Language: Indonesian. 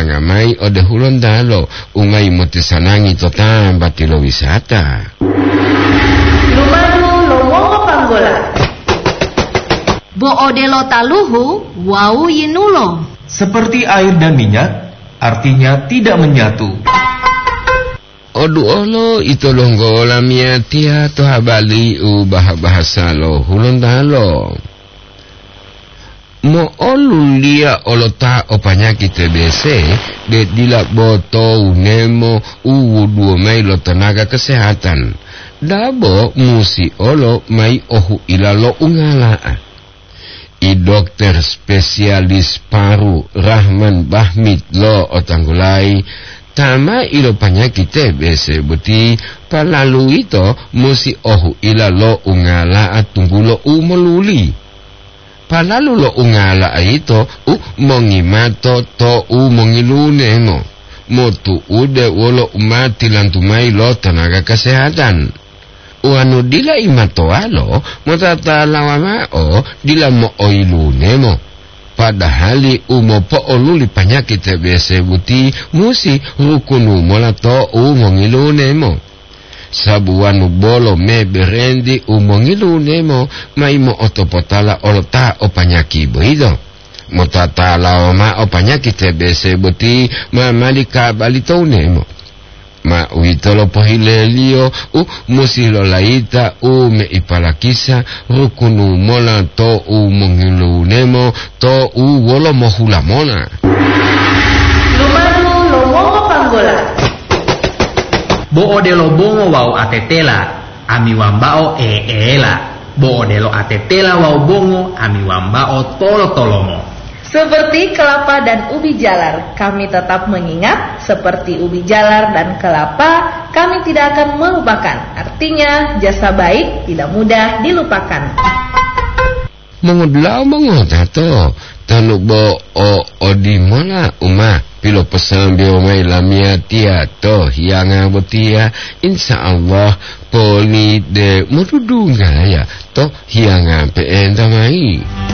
mangamai ode hulon dalo ungai motisanangi totam batilo wisata. Lumadu lomongo panggola. Bo ode lo taluhu wau yinulo. Seperti air dan minyak, artinya tidak menyatu. Odu olo ito longgo lamia tia to habali bahasa lo hulon dalo. Mo olu lia olota opanyaki TBC de dila boto unemo duo mai lo tenaga kesehatan. Dabo musi olo mai ohu ilalo ungala. I dokter spesialis paru Rahman Bahmid lo otanggulai tama ilo panyaki TBC buti palalu ito musi ohu ilalo ungala atunggulo umoluli. Palalu lo ungala ito mongimato to mongilune motu ude wolo umati lantumai lo tenaga kesehatan. Uanu dila imatoalo motata lawama dila mo oilune padahali umopo oluli panyaki TBC buti musi rukunu molato mongilune sabuanu bolo me berendi umongilune maimo otopotala olota opanyaki boido motata lawama opanyaki TBC buti mamalika balitone ma uitolo pohilelio musilo laita me ipalakisa rukunu mola to mongilunemo to wolo mohula mona. Lumadu lomongo panggola. Bo odelo bongo wau atetela ami wambao eela. Bo odelo atetela wau bongo ami wambao tolo-tolomo. Seperti kelapa dan ubi jalar, kami tetap mengingat. Seperti ubi jalar dan kelapa, kami tidak akan melupakan. Artinya, jasa baik tidak mudah dilupakan. Mengudlau mengotato, tanubo odi mola pilo pesan biomai lamia tia to hianga botia, insya Allah poli de mududunga ya to hianga pe endamai.